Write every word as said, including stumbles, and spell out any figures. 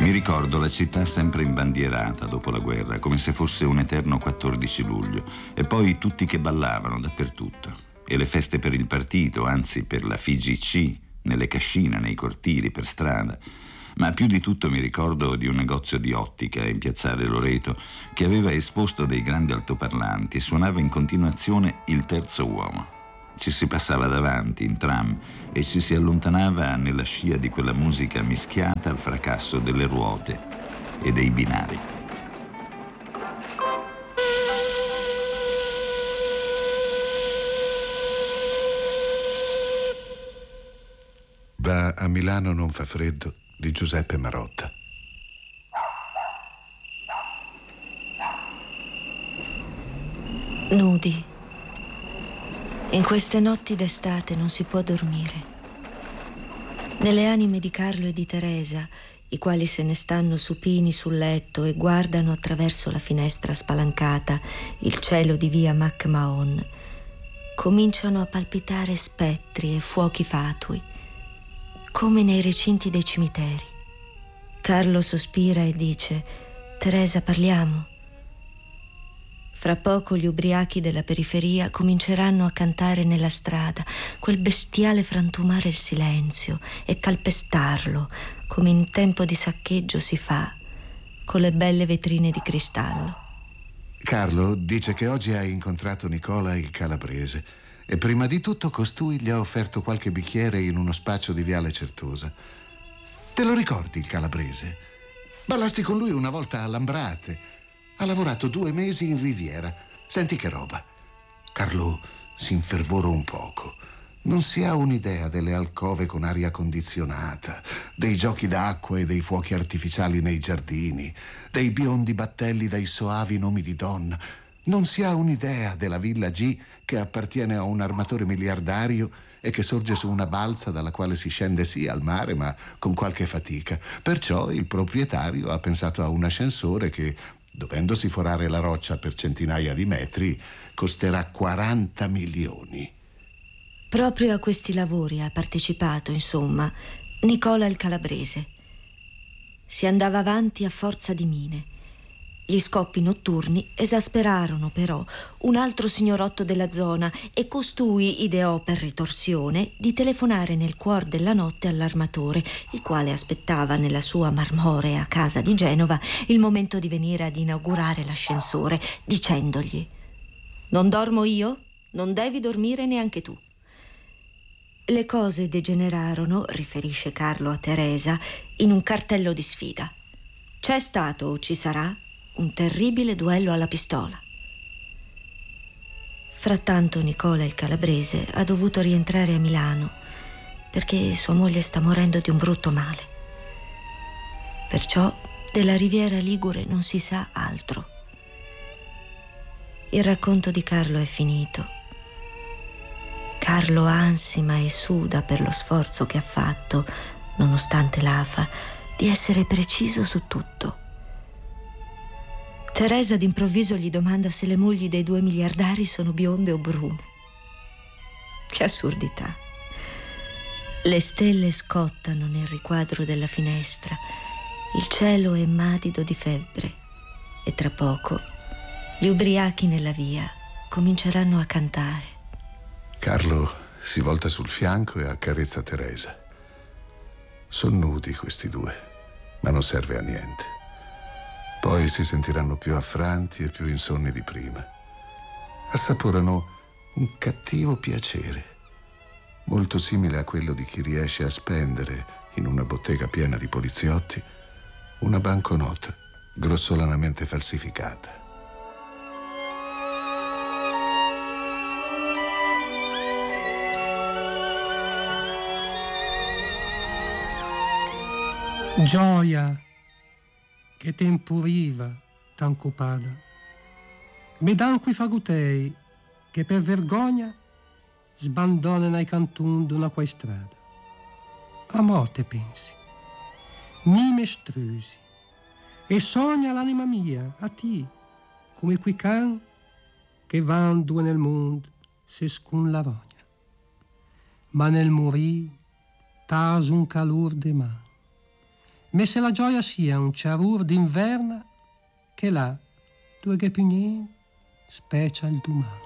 Mi ricordo la città sempre imbandierata dopo la guerra, come se fosse un eterno quattordici luglio, e poi tutti che ballavano dappertutto, e le feste per il partito, anzi per la F I G C, nelle cascine, nei cortili, per strada. Ma più di tutto mi ricordo di un negozio di ottica in piazzale Loreto che aveva esposto dei grandi altoparlanti e suonava in continuazione Il Terzo Uomo. Ci si passava davanti in tram e ci si allontanava nella scia di quella musica mischiata al fracasso delle ruote e dei binari. Va a Milano non fa freddo di Giuseppe Marotta. Nudi. In queste notti d'estate non si può dormire. Nelle anime di Carlo e di Teresa, i quali se ne stanno supini sul letto e guardano attraverso la finestra spalancata il cielo di via MacMahon, cominciano a palpitare spettri e fuochi fatui, come nei recinti dei cimiteri. Carlo sospira e dice: «Teresa, parliamo». Fra poco gli ubriachi della periferia cominceranno a cantare nella strada quel bestiale frantumare il silenzio e calpestarlo, come in tempo di saccheggio si fa, con le belle vetrine di cristallo. Carlo dice che oggi ha incontrato Nicola il Calabrese e prima di tutto costui gli ha offerto qualche bicchiere in uno spaccio di Viale Certosa. Te lo ricordi il Calabrese? Ballasti con lui una volta a Lambrate. Ha lavorato due mesi in Riviera. Senti che roba. Carlo si infervorò un poco. Non si ha un'idea delle alcove con aria condizionata, dei giochi d'acqua e dei fuochi artificiali nei giardini, dei biondi battelli dai soavi nomi di donna. Non si ha un'idea della Villa G che appartiene a un armatore miliardario e che sorge su una balza dalla quale si scende sì al mare, ma con qualche fatica. Perciò il proprietario ha pensato a un ascensore che, dovendosi forare la roccia per centinaia di metri, costerà quaranta milioni. Proprio a questi lavori ha partecipato, insomma, Nicola il Calabrese. Si andava avanti a forza di mine. Gli scoppi notturni esasperarono però un altro signorotto della zona e costui ideò per ritorsione di telefonare nel cuor della notte all'armatore, il quale aspettava nella sua marmorea casa di Genova il momento di venire ad inaugurare l'ascensore, dicendogli: «Non dormo io, non devi dormire neanche tu». Le cose degenerarono, riferisce Carlo a Teresa, in un cartello di sfida. C'è stato o ci sarà un terribile duello alla pistola. Frattanto Nicola il Calabrese ha dovuto rientrare a Milano perché sua moglie sta morendo di un brutto male. Perciò della Riviera Ligure non si sa altro. Il racconto di Carlo è finito. Carlo ansima e suda per lo sforzo che ha fatto, nonostante l'afa, di essere preciso su tutto. Teresa d'improvviso gli domanda se le mogli dei due miliardari sono bionde o brune. Che assurdità. Le stelle scottano nel riquadro della finestra, il cielo è madido di febbre e tra poco gli ubriachi nella via cominceranno a cantare. Carlo si volta sul fianco e accarezza Teresa. Sono nudi questi due, ma non serve a niente. Poi si sentiranno più affranti e più insonni di prima. Assaporano un cattivo piacere, molto simile a quello di chi riesce a spendere, in una bottega piena di poliziotti, una banconota grossolanamente falsificata. Gioia, che tempuriva tan cupada, me dan qui fagutei che per vergogna sbandonano ai cantun d'una quai strada. A morte pensi, mi mestrusi, e sogna l'anima mia a ti, come quei can che van due nel mondo se scun la voglia. Ma nel morì tas un calor de man. ma se la gioia sia un ciarur d'inverna, che là, due che pignin, specie il domani.